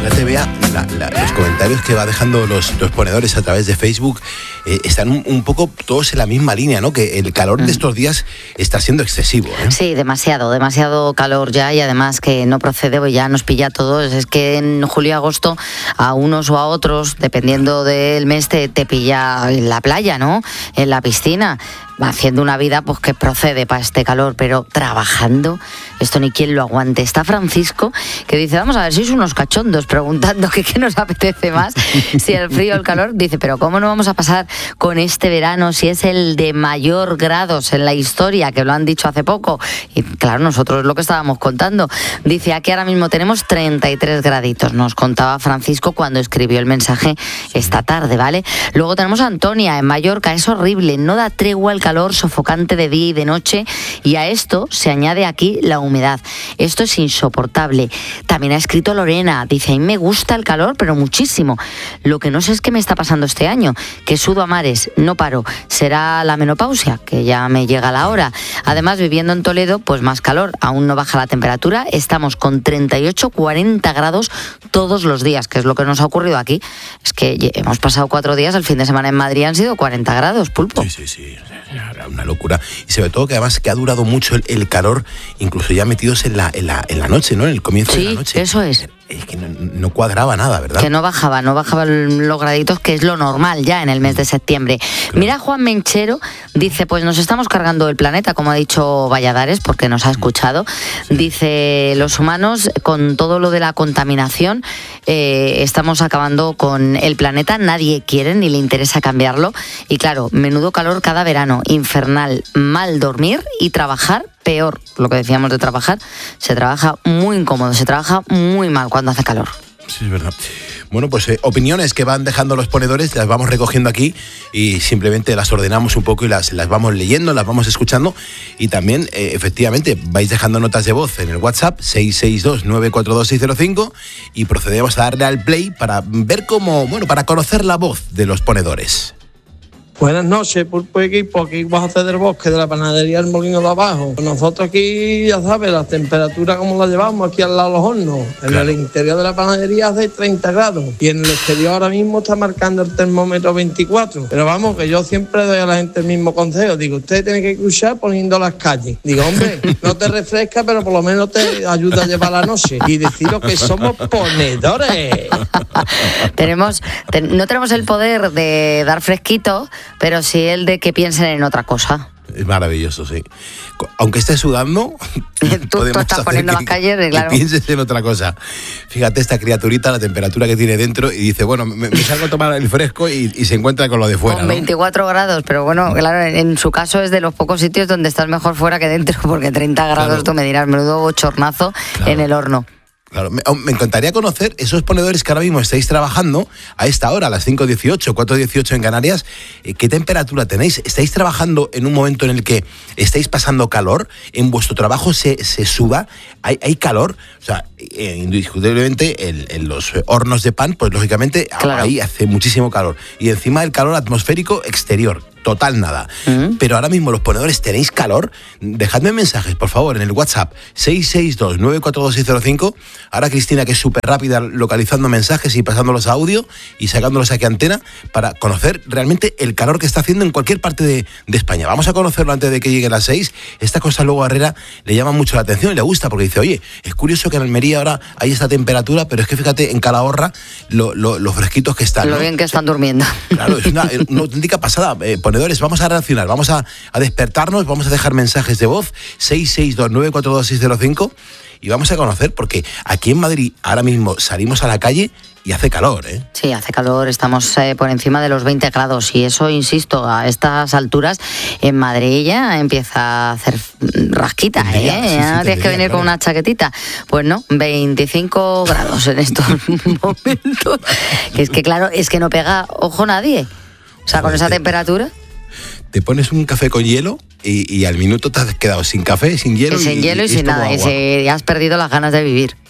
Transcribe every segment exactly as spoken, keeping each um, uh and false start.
fíjate, Bea, la, la, los comentarios que va dejando los, los ponedores a través de Facebook eh, están un, un poco todos en la misma línea, ¿no? Que el calor de estos días está siendo excesivo, ¿eh? Sí, demasiado, demasiado calor ya, y además que no procede, pues ya nos pilla a todos. Es que en julio y agosto a unos o a otros, dependiendo del mes, te, te pilla en la playa, ¿no? En la piscina, haciendo una vida pues que procede para este calor, pero trabajando, esto ni quien lo aguante. Está Francisco, que dice, vamos a ver, sois unos cachondos, preguntando que qué nos apetece más, si el frío o el calor. Dice, pero ¿cómo no vamos a pasar con este verano si es el de mayor grados en la historia, que lo han dicho hace poco? Y claro, nosotros es lo que estábamos contando. Dice, aquí ahora mismo tenemos treinta y tres graditos, nos contaba Francisco cuando escribió el mensaje esta tarde, ¿vale? Luego tenemos a Antonia, en Mallorca, es horrible, no da tregua el calor sofocante de día y de noche, y a esto se añade aquí la humedad. Esto es insoportable. También ha escrito Lorena, dice, a mí me gusta el calor, pero muchísimo. Lo que no sé es qué me está pasando este año, que sudo a mares, no paro. Será la menopausia, que ya me llega la hora. Además, viviendo en Toledo, pues más calor, aún no baja la temperatura, estamos con treinta y ocho, cuarenta grados todos los días, que es lo que nos ha ocurrido aquí. Es que hemos pasado cuatro días, el fin de semana en Madrid han sido cuarenta grados, Pulpo. Sí, sí, sí. Era una locura. Y sobre todo que además que ha durado mucho el, el calor, incluso ya metidos en la, en la, en la noche, ¿no? En el comienzo sí, de la noche. Eso es. Es que no, no cuadraba nada, ¿verdad? Que no bajaba, no bajaban los graditos, que es lo normal ya en el mes de septiembre. Claro. Mira, Juan Menchero dice, pues nos estamos cargando el planeta, como ha dicho Valladares, porque nos ha escuchado. Sí. Dice, los humanos, con todo lo de la contaminación, eh, estamos acabando con el planeta, nadie quiere ni le interesa cambiarlo. Y claro, menudo calor cada verano, infernal, mal dormir y trabajar peor. Lo que decíamos de trabajar, se trabaja muy incómodo, se trabaja muy mal cuando hace calor. Sí, es verdad. Bueno, pues eh, opiniones que van dejando los ponedores, las vamos recogiendo aquí y simplemente las ordenamos un poco y las, las vamos leyendo, las vamos escuchando, y también, eh, efectivamente, vais dejando notas de voz en el WhatsApp seis seis dos, nueve cuatro dos, seis cero cinco, y procedemos a darle al play para ver cómo, bueno, para conocer la voz de los ponedores. Buenas noches, Pulpo Equipo, aquí bajo del Bosque, de la panadería El Molino de Abajo. Nosotros aquí, ya sabes, la temperatura como la llevamos aquí al lado de los hornos. En claro. El interior de la panadería hace treinta grados y en el exterior ahora mismo está marcando el termómetro veinticuatro. Pero vamos, que yo siempre doy a la gente el mismo consejo. Digo, usted tiene que escuchar poniendo las calles. Digo, hombre, no te refresca, pero por lo menos te ayuda a llevar la noche. Y deciros que somos ponedores. tenemos, ten, no tenemos el poder de dar fresquito, pero sí el de que piensen en otra cosa. Es maravilloso, sí. Aunque estés sudando, tú, tú estás poniendo que, las calles, claro. Que pienses en otra cosa. Fíjate esta criaturita, la temperatura que tiene dentro, y dice, bueno, me, me salgo a tomar el fresco y, y se encuentra con lo de fuera, con veinticuatro ¿no? grados, pero bueno, claro, en, en su caso es de los pocos sitios donde estás mejor fuera que dentro, porque treinta grados, claro. Tú me dirás, menudo bochornazo, claro. En el horno. Claro, me, me encantaría conocer esos ponedores que ahora mismo estáis trabajando a esta hora, a las cinco dieciocho, cuatro dieciocho en Canarias. Eh, ¿Qué temperatura tenéis? ¿Estáis trabajando en un momento en el que estáis pasando calor? ¿En vuestro trabajo se, se suda? ¿Hay, hay calor? O sea, eh, indiscutiblemente en, en los hornos de pan, pues lógicamente claro. Ahí hace muchísimo calor. Y encima el calor atmosférico exterior. Total nada. Uh-huh. Pero ahora mismo los ponedores, ¿tenéis calor? Dejadme mensajes, por favor, en el WhatsApp seis seis dos, nueve cuatro dos, seis cero cinco. Ahora Cristina, que es súper rápida localizando mensajes y pasándolos a audio y sacándolos aquí a antena para conocer realmente el calor que está haciendo en cualquier parte de, de España. Vamos a conocerlo antes de que llegue las seis. Esta cosa luego a Herrera le llama mucho la atención y le gusta porque dice, oye, es curioso que en Almería ahora hay esta temperatura, pero es que fíjate en Calahorra lo, lo, los fresquitos que están. Lo ¿no? bien que están durmiendo. Claro, es una, una auténtica pasada. Eh, Vamos a reaccionar, vamos a, a despertarnos, vamos a dejar mensajes de voz seis seis dos, nueve cuatro dos, seis cero cinco y vamos a conocer, porque aquí en Madrid ahora mismo salimos a la calle y hace calor, ¿eh? Sí, hace calor, estamos eh, por encima de los veinte grados y eso, insisto, a estas alturas en Madrid ya empieza a hacer rasquita, tendría, ¿eh? Sí, sí, ya tienes que venir claro. Con una chaquetita. Pues no, veinticinco grados en estos momentos. Que es que claro, es que no pega ojo nadie. O sea, con esa temperatura. Te pones un café con hielo y, y al minuto te has quedado sin café, sin hielo. Y sin y, hielo y, y sin nada. Y, se, y has perdido las ganas de vivir.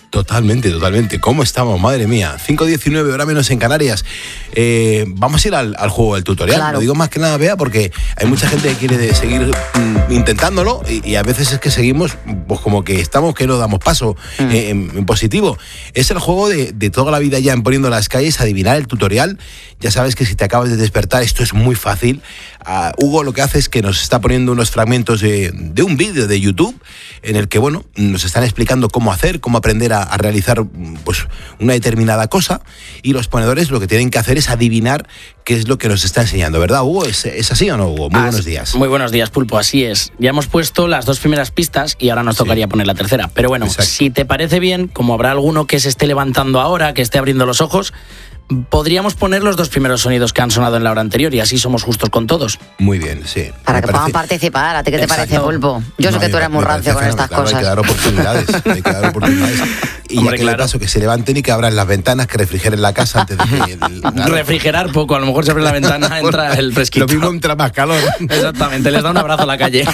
Totalmente, totalmente. ¿Cómo estamos? Madre mía. cinco diecinueve, hora menos en Canarias. Eh, vamos a ir al, al juego del tutorial. Claro. Lo digo más que nada, Bea, porque hay mucha gente que quiere de seguir mm, intentándolo y, y a veces es que seguimos pues como que estamos que no damos paso mm. eh, en, en positivo. Es el juego de, de toda la vida ya en Poniendo las Calles, adivinar el tutorial. Ya sabes que si te acabas de despertar esto es muy fácil. Uh, Hugo lo que hace es que nos está poniendo unos fragmentos de, de un vídeo de YouTube en el que, bueno, nos están explicando cómo hacer, cómo aprender a, a realizar pues una determinada cosa, y los ponedores lo que tienen que hacer es adivinar qué es lo que nos está enseñando, ¿verdad, Hugo? ¿Es, es así o no, Hugo? Muy ah, buenos días. Muy buenos días, Pulpo, así es. Ya hemos puesto las dos primeras pistas y ahora nos tocaría sí. poner la tercera. Pero bueno, exacto. Si te parece bien, como habrá alguno que se esté levantando ahora, que esté abriendo los ojos, podríamos poner los dos primeros sonidos que han sonado en la hora anterior y así somos justos con todos. Muy bien, sí. Para que parece... puedan participar. ¿A ti qué te Exacto. parece, Pulpo? Yo no, sé que tú eres muy rancio con estas claro, cosas. Hay que dar oportunidades. Hay que dar oportunidades. Y Hombre, ya que claro. le paso que se levanten y que abran las ventanas, que refrigeren la casa antes de que... El, claro. Refrigerar poco, a lo mejor se abre la ventana, entra el fresquito. Lo mismo entra más calor. Exactamente, les da un abrazo a la calle.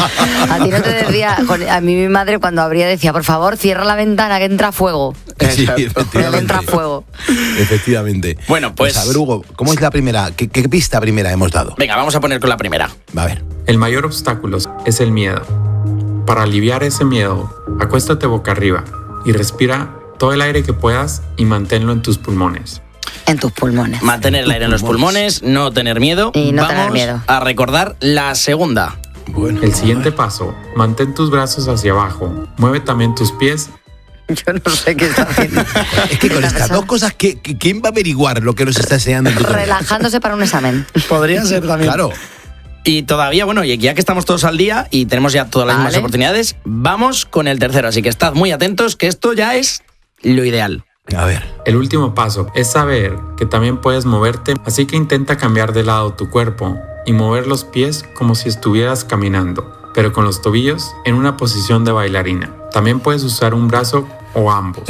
A ti no te decía, a mí mi madre cuando abría decía, por favor, cierra la ventana que entra fuego. Sí, efectivamente. Entra fuego. Efectivamente. Bueno, pues... pues a ver, Hugo, ¿cómo es la primera? ¿Qué, qué pista primera hemos dado? Venga, vamos a poner con la primera. A ver. El mayor obstáculo es el miedo. Para aliviar ese miedo, acuéstate boca arriba y respira todo el aire que puedas y manténlo en tus pulmones. En tus pulmones. Mantener el aire en los pulmones, no tener miedo. Y no Vamos tener miedo. a recordar la segunda. Bueno, el siguiente paso, mantén tus brazos hacia abajo. Mueve también tus pies. Yo no sé qué está haciendo. Es que con estas dos cosas, ¿qué, ¿quién va a averiguar lo que nos está enseñando el tutorial? Relajándose para un examen. Podría ser también. Claro. Y todavía, bueno, y ya que estamos todos al día y tenemos ya todas las vale. mismas oportunidades, vamos con el tercero. Así que estad muy atentos, que esto ya es lo ideal. A ver. El último paso es saber que también puedes moverte, así que intenta cambiar de lado tu cuerpo y mover los pies como si estuvieras caminando, pero con los tobillos en una posición de bailarina. También puedes usar un brazo o ambos.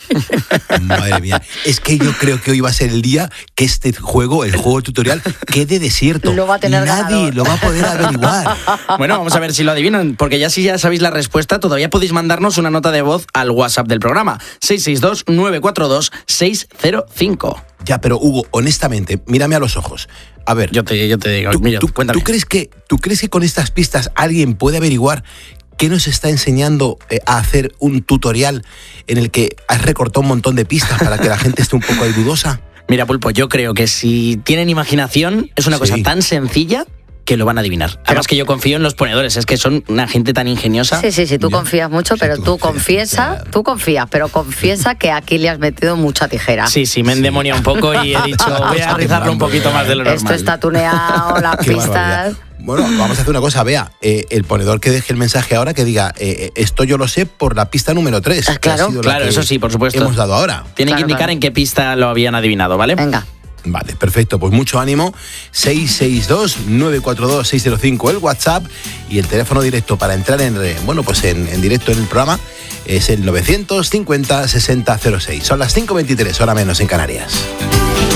Madre mía, es que yo creo que hoy va a ser el día que este juego, el juego tutorial, quede desierto. Lo va a tener Nadie ganador. Lo va a poder averiguar. Bueno, vamos a ver si lo adivinan, porque ya si ya sabéis la respuesta, todavía podéis mandarnos una nota de voz al WhatsApp del programa, seis seis dos, nueve cuatro dos, seis cero cinco. Ya, pero Hugo, honestamente, mírame a los ojos. A ver, yo te, yo te digo, ¿tú, mira, tú, cuéntame. ¿tú crees que, ¿Tú crees que con estas pistas alguien puede averiguar qué nos está enseñando eh, a hacer un tutorial en el que has recortado un montón de pistas para que la gente esté un poco ahí dudosa? Mira, Pulpo, yo creo que si tienen imaginación, es una sí. cosa tan sencilla que lo van a adivinar. Además que yo confío en los ponedores, es que son una gente tan ingeniosa. Sí, sí, sí, tú ya. confías mucho, pero sí, tú, tú confiesa, tú confías, pero confiesa que aquí le has metido mucha tijera. Sí, sí, me endemoniado un poco y he dicho, voy a rizarlo un poquito más de lo normal. Esto está tuneado, las Qué pistas... barbaridad. Bueno, vamos a hacer una cosa, Bea, eh, el ponedor que deje el mensaje ahora que diga, eh, esto yo lo sé por la pista número tres. Ah, claro, claro, eso sí, por supuesto. Hemos dado ahora. Tienen claro, que indicar claro. en qué pista lo habían adivinado, ¿vale? Venga. Vale, perfecto, pues mucho ánimo. seis seis dos, nueve cuatro dos, seis cero cinco el WhatsApp y el teléfono directo para entrar en, bueno, pues en, en directo en el programa es el novecientos cincuenta, sesenta cero seis. Son las cinco veintitrés, hora menos en Canarias.